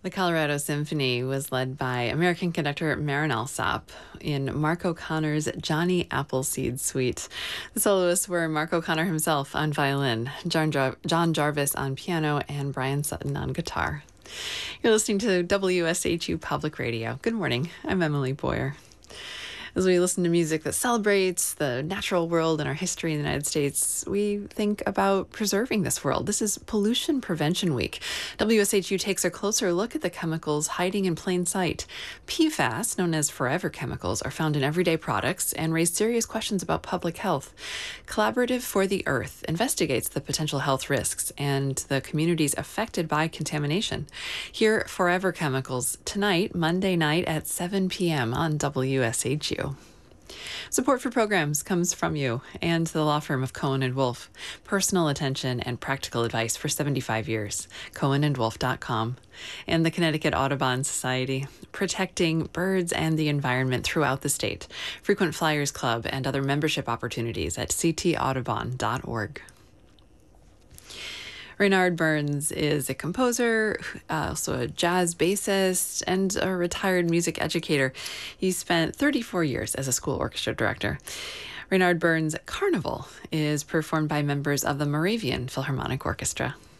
The Colorado Symphony was led by American conductor Marin Alsop in Mark O'Connor's Johnny Appleseed Suite. The soloists were Mark O'Connor himself on violin, John Jarvis on piano, and Brian Sutton on guitar. You're listening to WSHU Public Radio. Good morning. I'm Emily Boyer. As we listen to music that celebrates the natural world and our history in the United States, we think about preserving this world. This is Pollution Prevention Week. WSHU takes a closer look at the chemicals hiding in plain sight. PFAS, known as forever chemicals, are found in everyday products and raise serious questions about public health. Collaborative for the Earth investigates the potential health risks and the communities affected by contamination. Hear Forever Chemicals tonight, Monday night at 7 p.m. on WSHU. Support for programs comes from you and the law firm of Cohen & Wolf. Personal attention and practical advice for 75 years. CohenandWolf.com. And the Connecticut Audubon Society, protecting birds and the environment throughout the state. Frequent Flyers Club and other membership opportunities at ctaudubon.org. Raynard Burns is a composer, also a jazz bassist, and a retired music educator. He spent 34 years as a school orchestra director. Raynard Burns' Carnival is performed by members of the Moravian Philharmonic Orchestra.